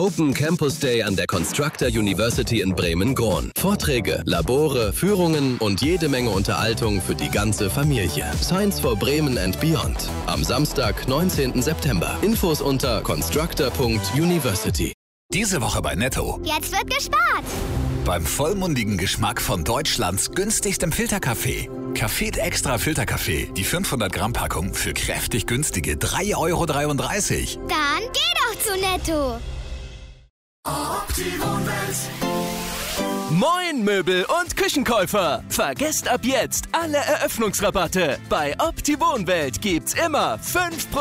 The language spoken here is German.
Open Campus Day an der Constructor University in Bremen-Grohn. Vorträge, Labore, Führungen und jede Menge Unterhaltung für die ganze Familie. Science for Bremen and Beyond. Am Samstag, 19. September. Infos unter constructor.university. Diese Woche bei Netto. Jetzt wird gespart. Beim vollmundigen Geschmack von Deutschlands günstigstem Filterkaffee. Café Extra Filterkaffee. Die 500 Gramm Packung für kräftig günstige 3,33 Euro. Dann geh doch zu Netto. Moin Möbel- und Küchenkäufer! Vergesst ab jetzt alle Eröffnungsrabatte. Bei Opti Wohnwelt gibt's immer 5%